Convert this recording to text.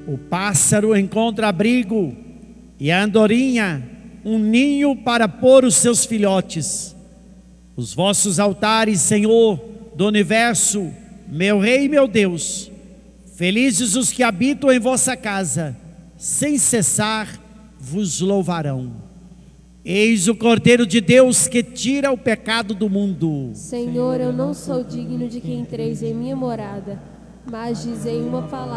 O pássaro encontra abrigo e a andorinha um ninho para pôr os seus filhotes. Os vossos altares, Senhor do universo, meu Rei e meu Deus, felizes os que habitam em vossa casa, sem cessar vos louvarão. Eis o Cordeiro de Deus que tira o pecado do mundo. Senhor, eu não sou digno de que entreis em minha morada, mas dizei uma palavra